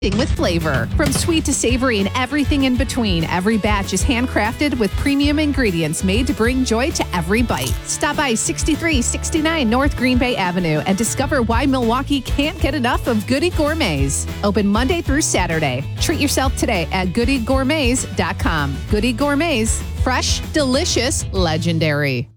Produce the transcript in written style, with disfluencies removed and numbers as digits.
with flavor. From sweet to savory and everything in between, every batch is handcrafted with premium ingredients made to bring joy to every bite. Stop by 6369 North Green Bay Avenue and discover why Milwaukee can't get enough of Goody Gourmets. Open Monday through Saturday. Treat yourself today at goodygourmets.com. Goody Gourmets, fresh, delicious, legendary.